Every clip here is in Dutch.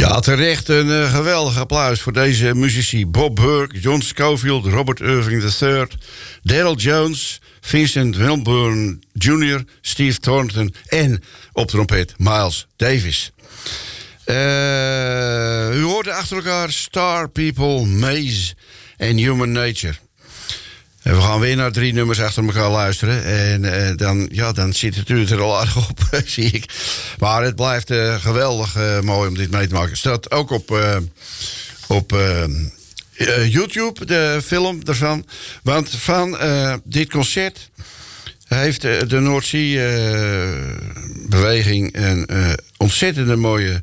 Ja, terecht een geweldig applaus voor deze muzici. Bob Burke, John Scofield, Robert Irving III, Daryl Jones, Vincent Wilburn Jr., Steve Thornton en op trompet Miles Davis. U hoorde achter elkaar Star People, Maze en Human Nature. En we gaan weer naar 3 nummers achter elkaar luisteren. En dan zit het natuurlijk er al aardig op, zie ik. Maar het blijft geweldig mooi om dit mee te maken. Het staat ook op YouTube, de film ervan. Want van dit concert heeft de Noordzee-beweging een ontzettende mooie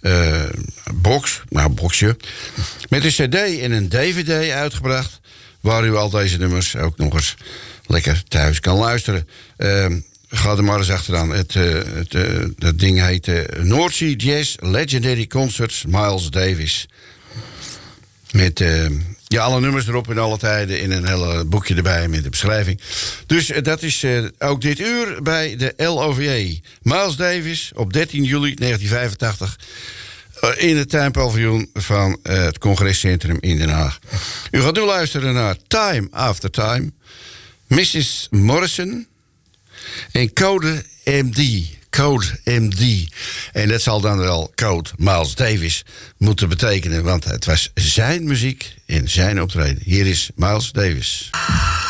boxje met een cd en een dvd uitgebracht, waar u al deze nummers ook nog eens lekker thuis kan luisteren. Ga er maar eens achteraan. Dat ding heet Noordzee Jazz Legendary Concerts Miles Davis. Met alle nummers erop in alle tijden in een hele boekje erbij met de beschrijving. Dus dat is ook dit uur bij de LOVJ. Miles Davis op 13 juli 1985 in het tuinpaviljoen van het Congrescentrum in Den Haag. U gaat nu luisteren naar Time After Time, Mrs. Morrison en Code MD. Code MD. En dat zal dan wel Code Miles Davis moeten betekenen, want het was zijn muziek in zijn optreden. Hier is Miles Davis.